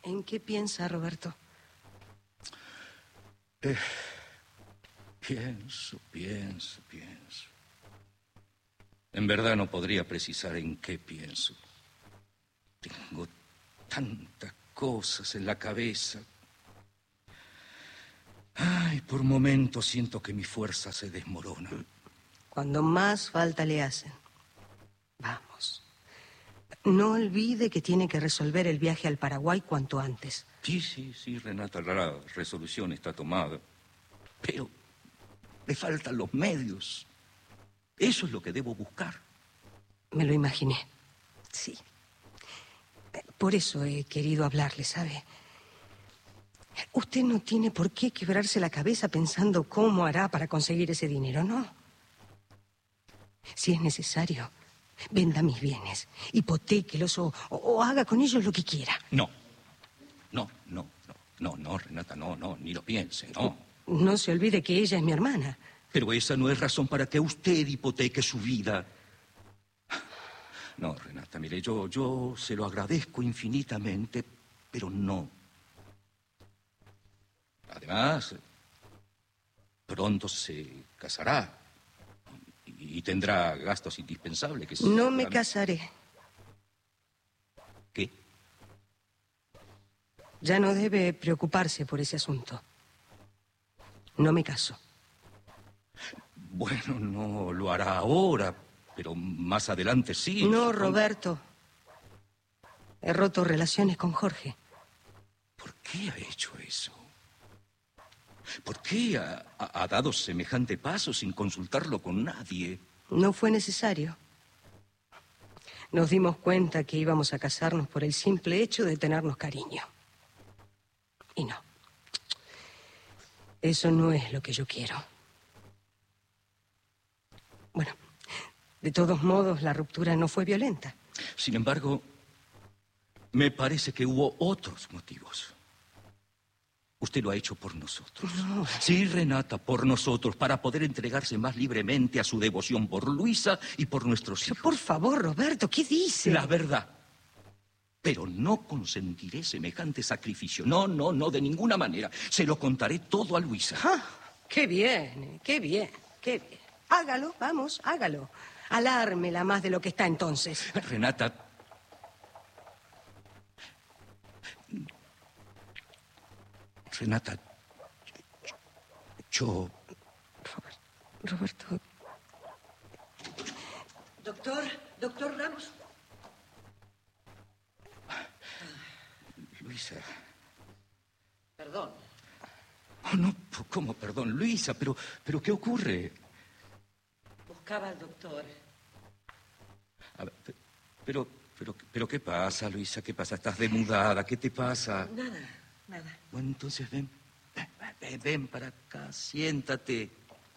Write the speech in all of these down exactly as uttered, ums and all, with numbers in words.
¿En qué piensa, Roberto? Eh, pienso, pienso, pienso. En verdad no podría precisar en qué pienso. Tengo tantas cosas en la cabeza. Ay, por momentos siento que mi fuerza se desmorona. Cuando más falta le hacen. Vamos. No olvide que tiene que resolver el viaje al Paraguay cuanto antes. Sí, sí, sí, Renata, la resolución está tomada. Pero me faltan los medios. Eso es lo que debo buscar. Me lo imaginé. Sí. Por eso he querido hablarle, ¿sabe? Usted no tiene por qué quebrarse la cabeza pensando cómo hará para conseguir ese dinero, ¿no? Si es necesario, venda mis bienes, hipotéquelos o, o, o haga con ellos lo que quiera. No. No, no, no, no, no, Renata, no, no, ni lo piense, no. No se olvide que ella es mi hermana. Pero esa no es razón para que usted hipoteque su vida. No, Renata, mire, yo, yo se lo agradezco infinitamente, pero no. Además, pronto se casará y tendrá gastos indispensables que... No me casaré. ¿Qué? Ya no debe preocuparse por ese asunto. No me caso. Bueno, no lo hará ahora, pero más adelante sí. No, supongo. Roberto. He roto relaciones con Jorge. ¿Por qué ha hecho eso? ¿Por qué ha, ha, ha dado semejante paso sin consultarlo con nadie? No fue necesario. Nos dimos cuenta que íbamos a casarnos por el simple hecho de tenernos cariño. Y no. Eso no es lo que yo quiero. Bueno, de todos modos, la ruptura no fue violenta. Sin embargo, me parece que hubo otros motivos. Usted lo ha hecho por nosotros. No. Sí, Renata, por nosotros, para poder entregarse más libremente a su devoción por Luisa y por nuestros hijos. Pero por favor, Roberto, ¿qué dice? La verdad. Pero no consentiré semejante sacrificio. No, no, no, de ninguna manera. Se lo contaré todo a Luisa. Ah, qué bien, qué bien, qué bien. Hágalo, vamos, hágalo. Alármela más de lo que está entonces. Renata... Renata... Yo... Roberto... Doctor, doctor Ramos. Luisa... Perdón. Oh, no, ¿cómo? Perdón, Luisa, pero, pero ¿qué ocurre? Buscaba al doctor. A ver, pero, pero, pero, ¿qué pasa, Luisa? ¿Qué pasa? ¿Estás demudada? ¿Qué te pasa? Nada, nada. Bueno, entonces ven, ven, ven, ven para acá, siéntate.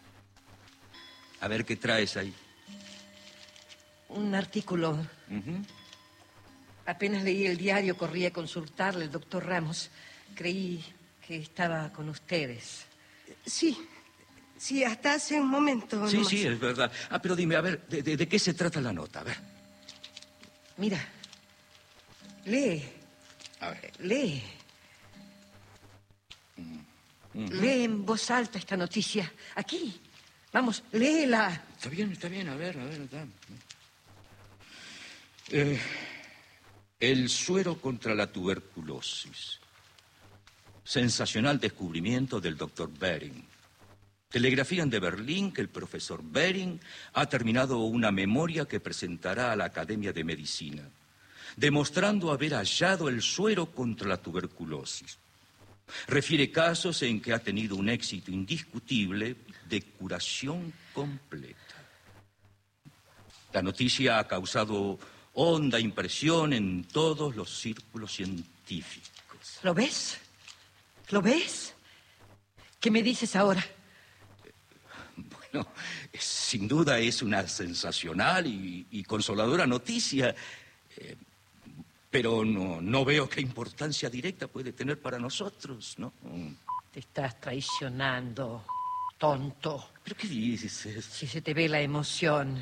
A ver qué traes ahí. Un artículo. Uh-huh. Apenas leí el diario, corrí a consultarle al doctor Ramos. Creí que estaba con ustedes. Sí, sí, hasta hace un momento. Sí, nomás. sí, es verdad. Ah, pero dime, a ver, ¿de, de, de qué se trata la nota? A ver. Mira, lee. A ver. Lee. Uh-huh. Lee en voz alta esta noticia. Aquí. Vamos, léela. Está bien, está bien, a ver, a ver. Está. Eh, el suero contra la tuberculosis. Sensacional descubrimiento del doctor Behring. Telegrafían de Berlín que el profesor Behring ha terminado una memoria que presentará a la Academia de Medicina, demostrando haber hallado el suero contra la tuberculosis. Refiere casos en que ha tenido un éxito indiscutible de curación completa. La noticia ha causado honda impresión en todos los círculos científicos. ¿Lo ves? ¿Lo ves? ¿Qué me dices ahora? Bueno, sin duda es una sensacional y, y consoladora noticia, eh, pero no, no veo qué importancia directa puede tener para nosotros, ¿no? Te estás traicionando, tonto. ¿Pero qué dices? Si se te ve la emoción,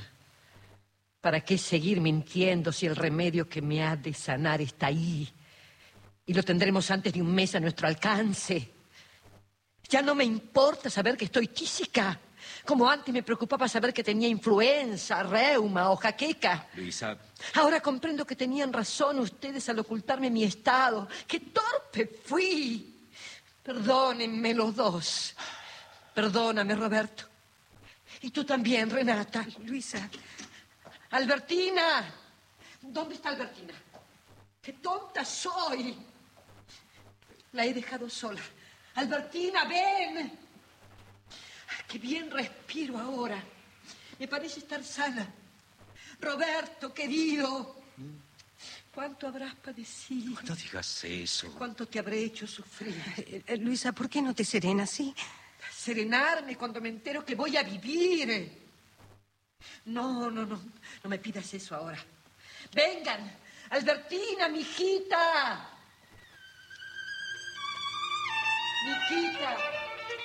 ¿para qué seguir mintiendo si el remedio que me ha de sanar está ahí? Y lo tendremos antes de un mes a nuestro alcance. Ya no me importa saber que estoy tísica, como antes me preocupaba saber que tenía influenza, reuma o jaqueca. Luisa... Ahora comprendo que tenían razón ustedes al ocultarme mi estado. ¡Qué torpe fui! Perdónenme los dos. Perdóname, Roberto. Y tú también, Renata. Luisa. Albertina. ¿Dónde está Albertina? ¡Qué tonta soy! La he dejado sola. Albertina, ven. ¡Qué bien respiro ahora! Me parece estar sana. Roberto, querido. ¿Cuánto habrás padecido? No digas eso. ¿Cuánto te habré hecho sufrir? Eh, eh, Luisa, ¿por qué no te serenas, sí? Serenarme cuando me entero que voy a vivir. No, no, no. No me pidas eso ahora. Vengan. Albertina, mijita. Mijita.